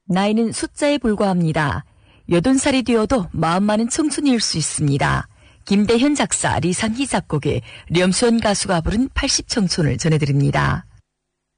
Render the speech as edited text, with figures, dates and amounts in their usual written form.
나이는 숫자에 불과합니다. 80살이 되어도 마음 많은 청춘일 수 있습니다. 김대현 작사, 리상희 작곡의 렴수연 가수가 부른 80청춘을 전해드립니다.